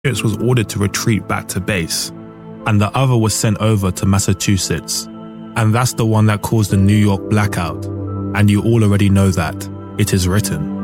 units was ordered to retreat back to base, and the other was sent over to Massachusetts. And that's the one that caused the New York blackout. And you all already know that. It is written.